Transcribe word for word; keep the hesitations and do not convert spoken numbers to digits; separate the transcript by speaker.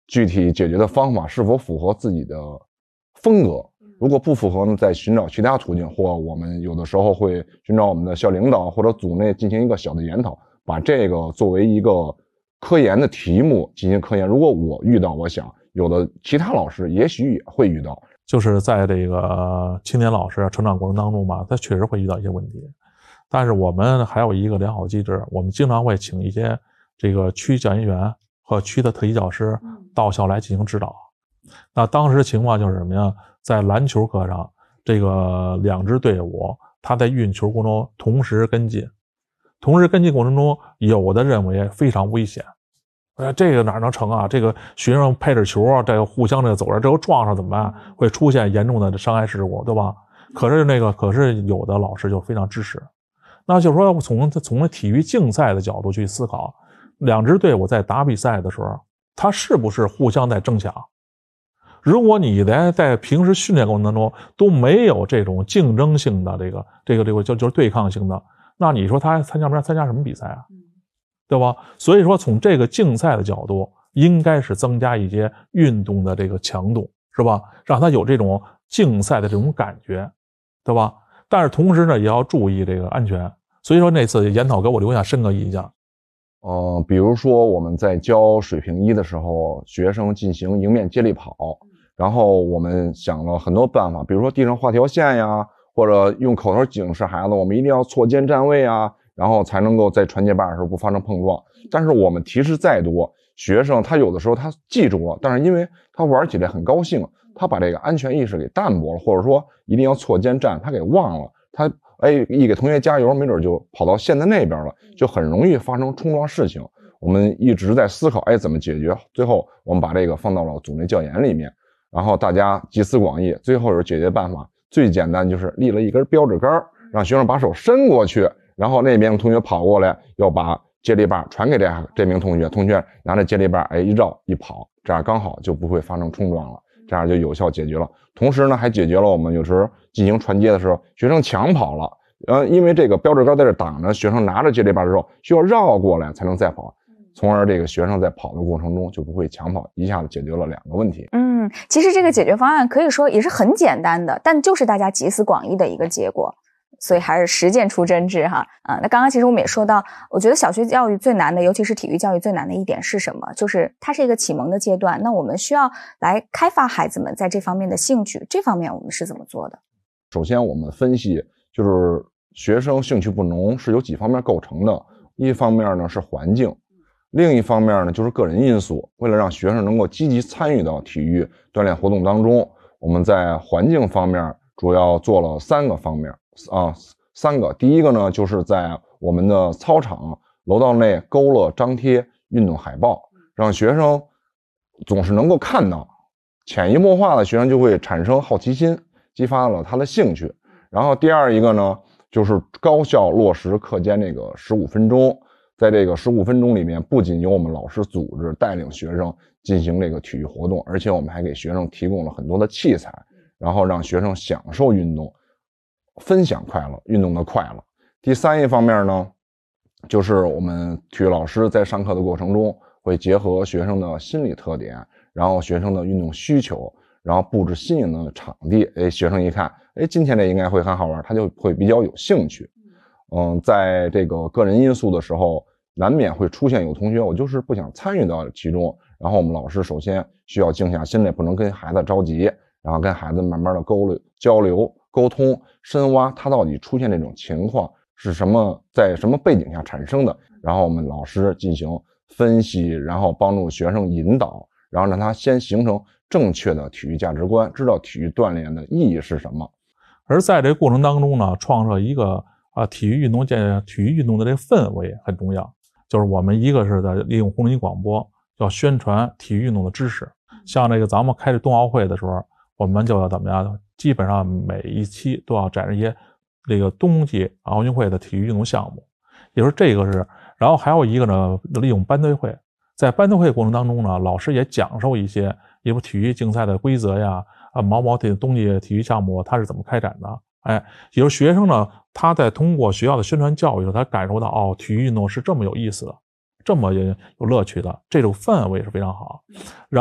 Speaker 1: 具体解决的方法是否符合自己的风格。如果不符合呢，再寻找其他途径，或我们有的时候会寻找我们的校领导或者组内进行一个小的研讨，把这个作为一个科研的题目进行科研。如果我遇到，我想有的其他老师也许也会遇到。
Speaker 2: 就是在这个青年老师成长过程当中吧，他确实会遇到一些问题，但是我们还有一个良好机制，我们经常会请一些这个区教研员和区的特级教师到校来进行指导。那当时情况就是什么呀？在篮球课上，这个两支队伍他在运球过程中同时跟进，同时跟进过程中，有的认为非常危险。哎，这个哪能成啊？这个学生配着球啊，这个互相这个走着，这个撞上怎么办？会出现严重的伤害事故，对吧？可是那个，可是有的老师就非常支持。那就是说，从从体育竞赛的角度去思考，两支队伍在打比赛的时候，他是不是互相在争抢？如果你在在平时训练过程当中都没有这种竞争性的这个这个这个就就是对抗性的，那你说他参加不参加什么比赛啊？对吧？所以说从这个竞赛的角度，应该是增加一些运动的这个强度，是吧？让他有这种竞赛的这种感觉，对吧？但是同时呢，也要注意这个安全。所以说那次研讨给我留下深刻印象。
Speaker 1: 呃，比如说我们在教水平一的时候，学生进行迎面接力跑，然后我们想了很多办法，比如说地上画条线呀，或者用口头警示孩子，我们一定要错肩站位啊，然后才能够在传接把的时候不发生碰撞。但是我们提示再多，学生他有的时候他记住了，但是因为他玩起来很高兴，他把这个安全意识给淡薄了，或者说一定要错肩站，他给忘了，他哎一给同学加油，没准就跑到线的那边了，就很容易发生冲撞事情。我们一直在思考，哎，怎么解决？最后我们把这个放到了组内教研里面，然后大家集思广益，最后有解决办法。最简单就是立了一根标志杆，让学生把手伸过去，然后那边同学跑过来，要把接力棒传给这这名同学，同学拿着接力棒，哎，一绕一跑，这样刚好就不会发生冲撞了，这样就有效解决了。同时呢，还解决了我们有时进行传接的时候，学生抢跑了，呃，因为这个标志杆在这挡着，学生拿着接力棒的时候需要绕过来才能再跑。从而这个学生在跑的过程中就不会抢跑，一下子解决了两个问题。
Speaker 3: 嗯，其实这个解决方案可以说也是很简单的，但就是大家集思广益的一个结果，所以还是实践出真知哈。啊，那刚刚其实我们也说到，我觉得小学教育最难的，尤其是体育教育最难的一点是什么？就是它是一个启蒙的阶段，那我们需要来开发孩子们在这方面的兴趣，这方面我们是怎么做的？
Speaker 1: 首先我们分析就是学生兴趣不浓是由几方面构成的，一方面呢是环境，另一方面呢就是个人因素。为了让学生能够积极参与到体育锻炼活动当中，我们在环境方面主要做了三个方面啊，三个。第一个呢，就是在我们的操场楼道内勾勒张贴运动海报，让学生总是能够看到，潜移默化的学生就会产生好奇心，激发了他的兴趣。然后第二一个呢，就是高效落实课间那个十五分钟。在这个十五分钟里面，不仅由我们老师组织带领学生进行这个体育活动，而且我们还给学生提供了很多的器材，然后让学生享受运动，分享快乐，运动的快乐。第三一方面呢，就是我们体育老师在上课的过程中会结合学生的心理特点，然后学生的运动需求，然后布置新颖的场地。哎，学生一看，哎，今天这应该会很好玩，他就会比较有兴趣。嗯，在这个个人因素的时候，难免会出现有同学我就是不想参与到其中，然后我们老师首先需要静下心来，不能跟孩子着急，然后跟孩子慢慢的沟流交流沟通，深挖他到底出现这种情况是什么，在什么背景下产生的，然后我们老师进行分析，然后帮助学生引导，然后让他先形成正确的体育价值观，知道体育锻炼的意义是什么。
Speaker 2: 而在这个过程当中呢，创设一个啊，体育运动建体育运动的这个氛围很重要，就是我们一个是在利用红领巾广播，要宣传体育运动的知识。像这个咱们开这冬奥会的时候，我们就要怎么样？基本上每一期都要展示一些这个冬季奥运会的体育运动项目，也就是这个是。然后还有一个呢，利用班队会，在班队会过程当中呢，老师也讲授一些，比如体育竞赛的规则呀，啊，毛毛的冬季体育项目它是怎么开展的。哎，也就是学生呢，他在通过学校的宣传教育，他感受到哦，体育运动是这么有意思的，这么有乐趣的，这种氛围是非常好。然后